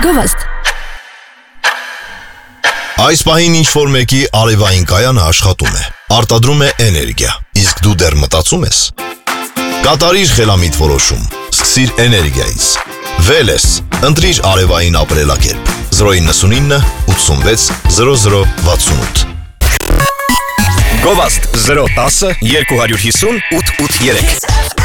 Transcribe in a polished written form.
Գովաստ։ Այս պահին ինչ-որ մեկի արևային կայանը աշխատում է, արտադրում է էներգիա, իսկ դու դեռ մտածում ես։ Կատարիր խելամիտ որոշում, սկսիր էներգիայից։ Veles, ընտրիր արևային ապրելակերպ, 099 86 0068։ Գովաստ 010 250 883